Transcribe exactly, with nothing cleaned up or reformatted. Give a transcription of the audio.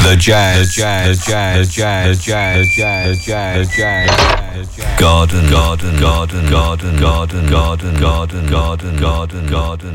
The jazz, jazz, jazz, jazz, jazz, jazz, jazz, jazz, garden, garden, garden, garden, garden, garden, garden, garden, garden, garden.